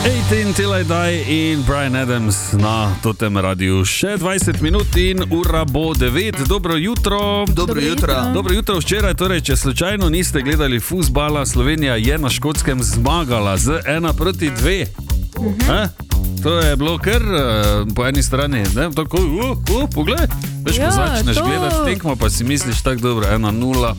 18 Till I Die in Bryan Adams na Totem Radiu. Še 20 minut in ura bo 9. Dobro jutro. Dobro jutro. Dobro jutro. Včeraj, torej, če slučajno niste gledali fuzbala, Slovenija je na Škotskem zmagala z 1-2. To je bilo kar po eni strani, ne? Tako, poglej, veš, ko začneš gledati tekmo, pa si misliš tako dobro, 1-0.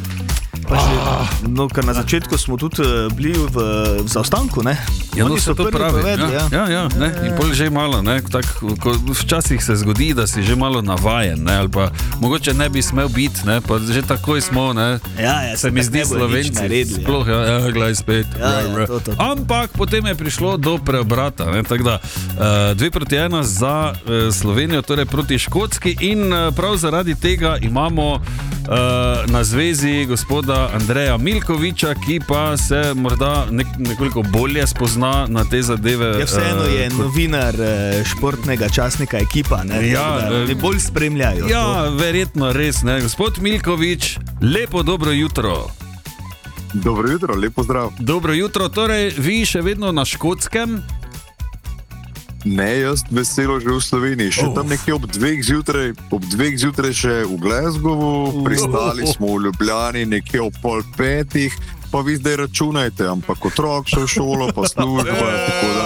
No, ker na začetku smo tudi bili v zaostanku, ne? Ja, no, se to pravi. Ja, ne? In pol že malo, ne? Tak, včasih se zgodi, da si že malo navajen, ne? Ali pa mogoče ne bi smel biti, ne? Pa že takoj smo, ne? Ja, se mi zdi Slovenci. Sploh, gledaj spet. To. Ampak potem je prišlo do preobrata, ne? Tako da 2-1 za Slovenijo, torej proti Škotski, in prav zaradi tega imamo na zvezi gospoda Andreja Milkoviča, ki pa se morda nekoliko bolje spozna na te zadeve. Ja, vseeno je novinar športnega časnika Ekipa, ne? Ne bolj spremljajo. Ja, verjetno res, ne. Gospod Milkovič, lepo dobro jutro. Dobro jutro, lepo zdrav. Dobro jutro, torej vi še vedno na Škotskem? Ne, jaz veselo že v Sloveniji, še tam nekje ob 2 zjutraj še v Glasgowu, pristali smo v Ljubljani nekje ob 4:30, pa vi zdaj računajte, ampak otrok še v šolo, pa služba, tako da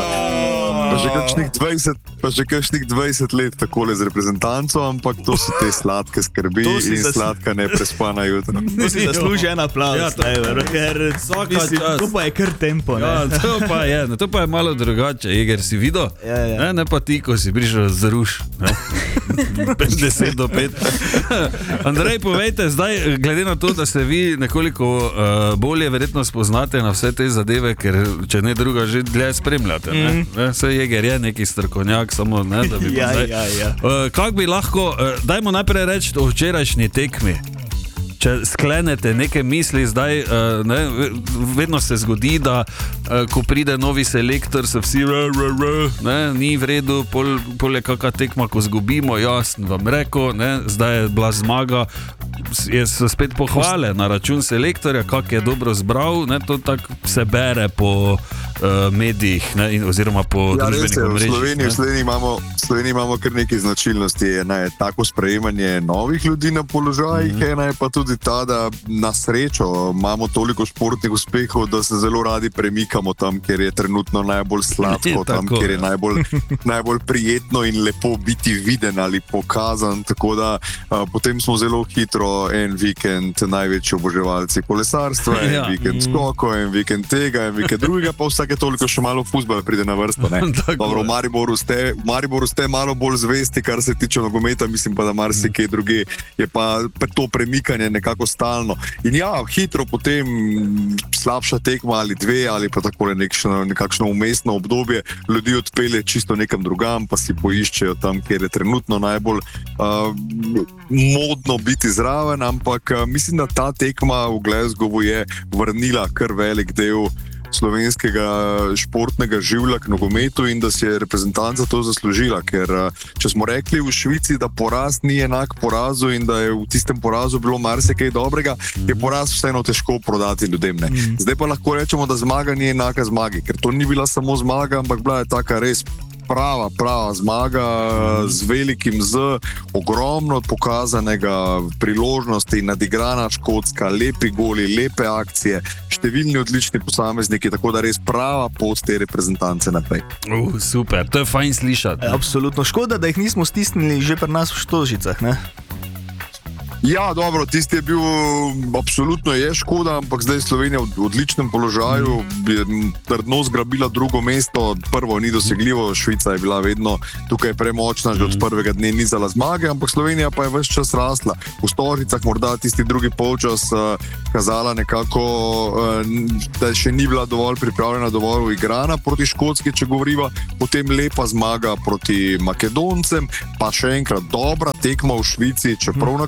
pa že kakšnih 20 let takole z reprezentanco, ampak to so te sladke skrbi in sladka neprespana jutra. To si zasluži en aplavz, ker to pa je kar tempo, ne? Ja, to pa je malo drugače, Eger, si videl? Ja. Ne pa ti, ko si prišel z ruš, 10-5. Andrej, povejte, zdaj, glede na to, da se vi nekoliko bolje verjetno spoznate na vse te zadeve, ker če ne druga že dlje spremljate, ne? Vse Eger je neki strokovnjak, samo ne, da bi zdaj... Kako bi lahko, dajmo najprej reči o včerajšnji tekmi. Če sklenete neke misli zdaj, ne, vedno se zgodi, da ko pride novi selektor, so vsi ne, ni v redu, pol je kakšna tekma, ko zgubimo, jasno vam rekel, ne, zdaj je bila zmaga, so spet pohvale na račun selektorja, kak je dobro zbral, ne, to tako se bere po medijih, ne, oziroma po družbenih omrežjih. V Sloveniji imamo kar nekaj značilnosti. Ena je tako sprejemanje novih ljudi na položajih, ena je pa tudi ta, da na srečo imamo toliko športnih uspehov, da se zelo radi premikamo tam, kjer je trenutno najbolj sladko, tam, kjer je najbolj prijetno in lepo biti viden ali pokazan, tako da potem smo zelo hitro en vikend največji oboževalci kolesarstva, en vikend skoko, en vikend tega, en vikend drugega, pa vsake toliko še malo fuzbal pride na vrsto, ne? Dobro, v Mariboru ste malo bolj zvesti, kar se tiče nogometa, mislim pa, da marsikaj druge je pa to premikanje nekako stalno. In ja, hitro potem slabša tekma ali dve, ali pa takole nekakšno umestno obdobje, ljudi odpelje čisto nekam drugam, pa si poiščejo tam, kjer je trenutno najbolj modno biti zraven, ampak mislim, da ta tekma v Glasgowu je vrnila kar velik del slovenskega športnega življa k nogometu in da si je reprezentanca to zaslužila, ker če smo rekli v Švici, da poraz ni enak porazu in da je v tistem porazu bilo marsikaj dobrega, je poraz vseeno težko prodati ljudem, ne. Zdaj pa lahko rečemo, da zmaga ni enaka zmagi, ker to ni bila samo zmaga, ampak bila je taka res prava zmaga z velikim Z, ogromno pokazanega priložnosti, nadigrana Škotska, lepi goli, lepe akcije, številni odlični posamezniki, tako da res prava pot te reprezentance naprej. Super, to je fajn slišati. Absolutno, škoda, da jih nismo stisnili že pri nas v Stožicah, ne? Ja, dobro, tisti je bil, absolutno je škoda, ampak zdaj Slovenija v odličnem položaju, je trdno zgrabila drugo mesto, prvo ni dosegljivo, Švica je bila vedno tukaj premočna, že od prvega dne nizala zmage, ampak Slovenija pa je ves čas rasla. V Stožicah morda tisti drugi polčas kazala nekako, da še ni bila dovolj pripravljena, dovolj igrana proti Škotski, če govoriva, potem lepa zmaga proti Makedoncem, pa še enkrat dobra tekma v Švici, čeprav na koncu ni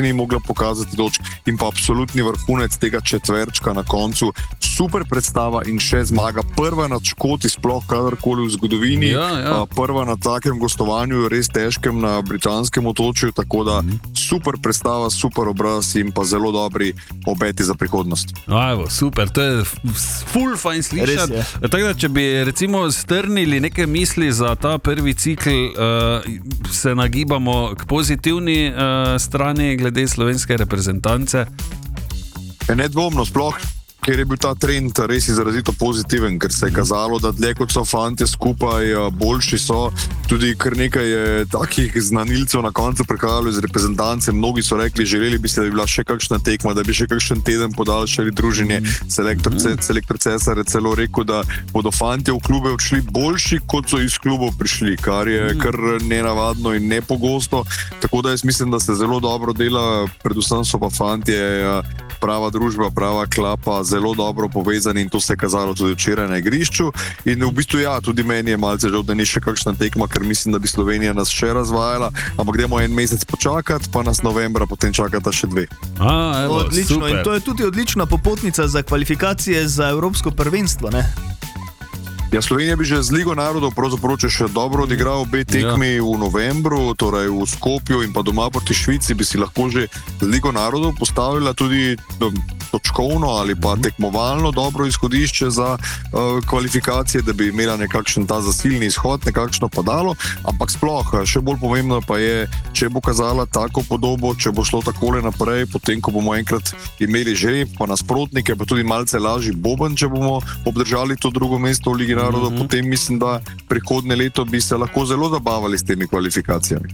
ni mogla pokazati točk in pa absolutni vrhunec tega četverčka na koncu. Super predstava in še zmaga. Prva nad Škoti sploh kadarkoli v zgodovini. Prva na takem gostovanju, res težkem na britanskem otočju, tako da super predstava, super obraz in pa zelo dobri obeti za prihodnost. Evo, super, to je full fajn slišati. Tako da, če bi recimo strnili neke misli za ta prvi cikl, se nagibamo k pozitivni strani glede slovenske reprezentance. Nedvomno, sploh, ker je bil ta trend res izrazito pozitiven, ker se je kazalo, da dlje kot so fantje skupaj, boljši so. Tudi kar nekaj je takih znanilcev na koncu prihajalo iz reprezentance. Mnogi so rekli, želeli bi se, da bi bila še kakšna tekma, da bi še kakšen teden podaljšali druženje. Selektor Cesar je celo rekel, da bodo fantje v klube odšli boljši, kot so iz klubov prišli, kar je kar nenavadno in nepogosto. Tako da jaz mislim, da se zelo dobro dela, predvsem so pa fantje prava družba, prava klapa, zelo dobro povezani in to se je kazalo tudi včeraj na igrišču. In v bistvu tudi meni je malce žal, da ni še kakšna tekma, ker mislim, da bi Slovenija nas še razvajala, ampak gremo en mesec počakati, pa nas novembra potem čakata še 2. Evo, odlično. Super. In to je tudi odlična popotnica za kvalifikacije za Evropsko prvenstvo, ne? Ja, Slovenija bi že z Ligo narodov pravzaprav še dobro odigral obe tekmi v novembru, torej v Skopju in pa doma proti Švici, bi si lahko že z Ligo narodov postavila tudi točkovno ali pa tekmovalno dobro izhodišče za kvalifikacije, da bi imela nekakšen ta zasilni izhod, nekakšno padalo, ampak sploh, še bolj pomembno pa je, če bo kazala tako podobo, če bo šlo takole naprej, potem, ko bomo enkrat imeli že pa nasprotnike, pa tudi malce lažji boben, če bomo obdržali to drugo mesto v Ligi narodov, potem mislim, da prihodnje leto bi se lahko zelo zabavali s temi kvalifikacijami.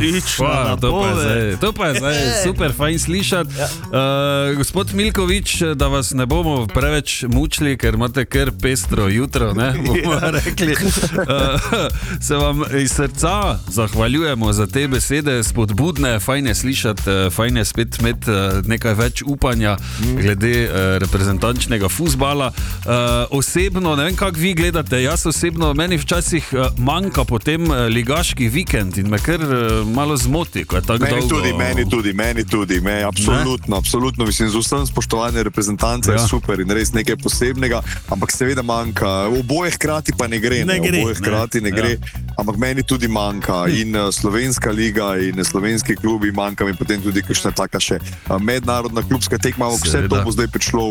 To pa je zdaj super fajn slišati. Gospod Milković, da vas ne bomo preveč mučili, ker imate kar pestro jutro, ne, bomo rekli. Se vam iz srca zahvaljujemo za te besede, spodbudne, fajn je slišati, fajn je spet imeti nekaj več upanja glede reprezentančnega fuzbala. Osebno, ne vem, kako vi gledate, jaz osebno, meni včasih manjka potem ligaški vikend in me kar malo zmoti, ko je tako dolgo. Meni tudi, absolutno, mislim, z vsem spoštovanjem reprezentance je super in res nekaj posebnega, ampak seveda manjka, oboje hkrati pa ne gre, ampak meni tudi manjka in slovenska liga in slovenski klubi manjka in potem tudi kakšna taka še mednarodna klubska tekma, vse to bo zdaj prišlo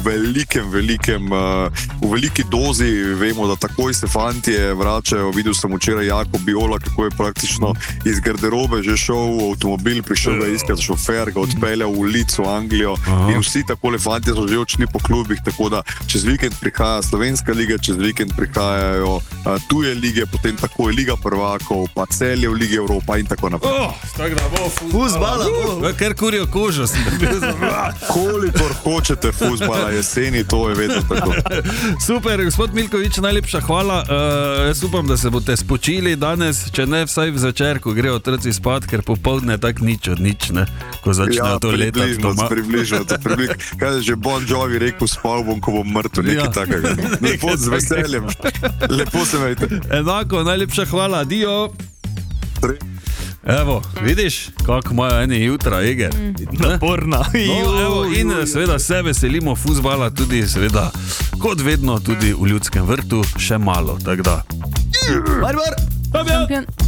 v veliki dozi. Vemo, da takoj se fantje vračajo. Videl sem včeraj Jakob Biola, kako je praktično iz garderobe že šel v avtomobil, prišel ga iskati šofer, ga odpeljal v Leeds v Anglijo in vsi takole fantje so že odšli po klubih, tako da čez vikend prihaja slovenska liga, čez vikend prihajajo tuje lige, potem takoj Liga prvakov, pa Celje v Ligi Evropa in tako naprej. Tako da bo fuzbala. Ker kurijo kožo sem bil. Kolikor hočete fuzbala jeseni, to je vedno tako. Super, gospod Milković, najlepša hvala. Jaz upam, da se boste spočili danes, če ne vsaj v zvečer, ko grejo otroci spat, ker popoldne tak nič od nič, ne, ko začnejo to letati doma. Približno. Kaj je že Bon Jovi rekel, spal bom, ko bom mrtev, nekaj takega. Lepo, z veseljem. Lepo se imejte. Enako, najlepša hvala, adio. Evo, vidiš, kako imajo eni jutra, Eger. Naporna. In seveda se veselimo fuzbala tudi, seveda, kot vedno, tudi v Ljudskem vrtu, še malo, tako da. Maribor! Šampion.